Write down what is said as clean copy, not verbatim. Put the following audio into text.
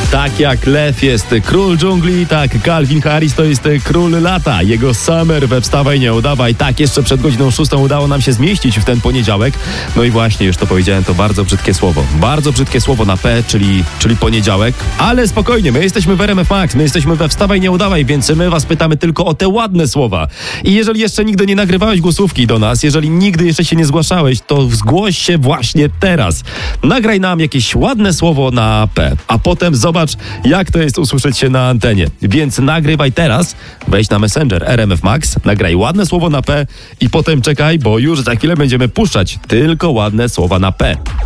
Tak jak lew jest król dżungli, tak Calvin Harris to jest król lata. Jego Summer we Wstawaj Nie Udawaj. Tak, jeszcze przed godziną 6 udało nam się zmieścić w ten poniedziałek. No i właśnie, już to powiedziałem, to bardzo brzydkie słowo. Bardzo brzydkie słowo na P, czyli poniedziałek. Ale spokojnie, my jesteśmy w RMF Max, my jesteśmy we Wstawaj Nie Udawaj, więc my was pytamy tylko o te ładne słowa. I jeżeli jeszcze nigdy nie nagrywałeś głosówki do nas, jeżeli nigdy jeszcze się nie zgłaszałeś, to zgłoś się właśnie teraz. Nagraj nam jakieś ładne słowo na P, a potem zobacz, jak to jest usłyszeć się na antenie. Więc nagrywaj teraz, wejdź na Messenger RMF Max, nagraj ładne słowo na P i potem czekaj, bo już za chwilę będziemy puszczać tylko ładne słowa na P.